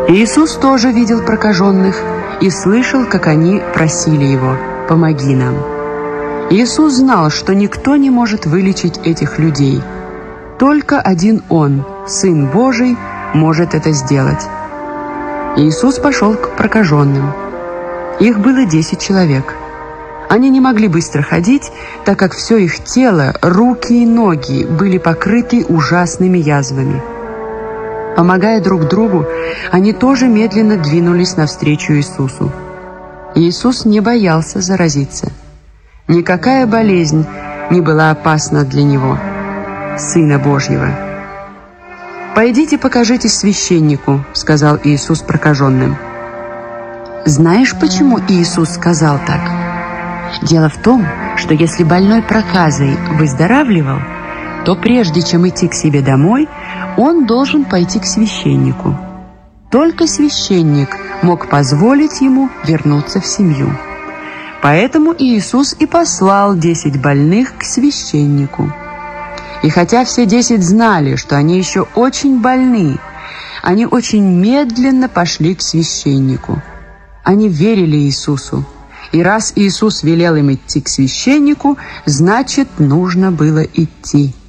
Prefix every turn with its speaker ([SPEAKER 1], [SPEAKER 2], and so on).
[SPEAKER 1] Иисус тоже видел прокаженных и слышал, как они просили Его: «Помоги нам». Иисус знал, что никто не может вылечить этих людей. Только один Он, Сын Божий, может это сделать. Иисус пошел к прокаженным. Их было 10 человек. Они не могли быстро ходить, так как все их тело, руки и ноги были покрыты ужасными язвами. Помогая друг другу, они тоже медленно двинулись навстречу Иисусу. Иисус не боялся заразиться. Никакая болезнь не была опасна для Него, Сына Божьего. «Пойдите, покажитесь священнику», — сказал Иисус прокаженным. Знаешь, почему Иисус сказал так? Дело в том, что если больной проказой выздоравливал, то прежде чем идти к себе домой, он должен пойти к священнику. Только священник мог позволить ему вернуться в семью. Поэтому Иисус и послал 10 больных к священнику. И хотя все 10 знали, что они еще очень больны, они очень медленно пошли к священнику. Они верили Иисусу. И раз Иисус велел им идти к священнику, значит, нужно было идти.